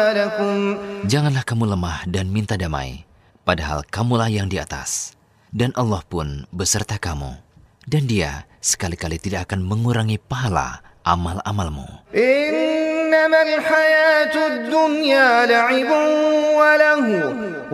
Janganlah kamu lemah dan minta damai, padahal kamulah yang di atas. Dan Allah pun beserta kamu. Dan Dia sekali-kali tidak akan mengurangi pahala amal-amalmu. Innamal hayatud dunya la'ibun wa lahu